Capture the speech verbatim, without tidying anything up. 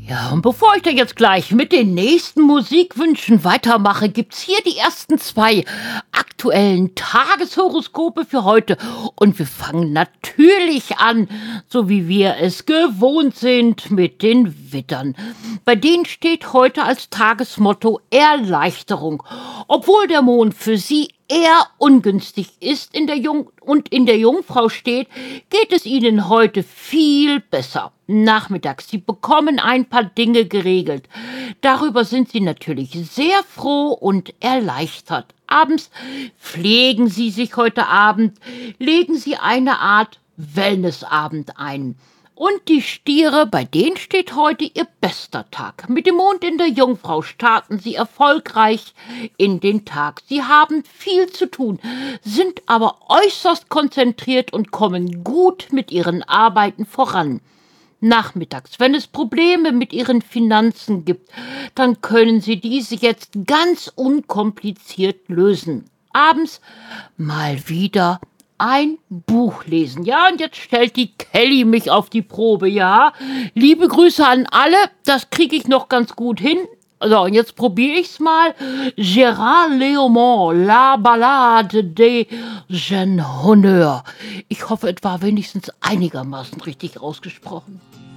Ja, und bevor ich da jetzt gleich mit den nächsten Musikwünschen weitermache, gibt's hier die ersten zwei aktuellen Tageshoroskope für heute. Und wir fangen natürlich an, so wie wir es gewohnt sind, mit den Wittern. Bei denen steht heute als Tagesmotto Erleichterung. Obwohl der Mond für sie eher ungünstig ist in der Jung und in der Jungfrau steht, geht es ihnen heute viel besser. Nachmittags, sie bekommen ein paar Dinge geregelt. Darüber sind sie natürlich sehr froh und erleichtert. Abends pflegen sie sich heute Abend, legen sie eine Art Wellnessabend ein. Und die Stiere, bei denen steht heute ihr bester Tag. Mit dem Mond in der Jungfrau starten sie erfolgreich in den Tag. Sie haben viel zu tun, sind aber äußerst konzentriert und kommen gut mit ihren Arbeiten voran. Nachmittags, wenn es Probleme mit ihren Finanzen gibt, dann können sie diese jetzt ganz unkompliziert lösen. Abends mal wieder ein Buch lesen. Ja, und jetzt stellt die Kelly mich auf die Probe, ja. Liebe Grüße an alle, das kriege ich noch ganz gut hin. So, und jetzt probiere ich's mal. Gérard Leomont, La Ballade des Jeunes Honneurs. Ich hoffe, es war wenigstens einigermaßen richtig ausgesprochen.